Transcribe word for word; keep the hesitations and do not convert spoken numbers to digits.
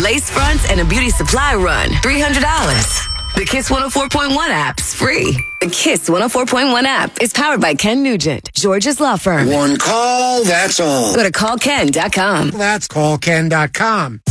lace fronts, and a beauty supply run, three hundred dollars. The Kiss one oh four point one app's free. The Kiss one oh four point one app is powered by Ken Nugent, George's law firm. One call, that's all. Go to call ken dot com. That's call ken dot com.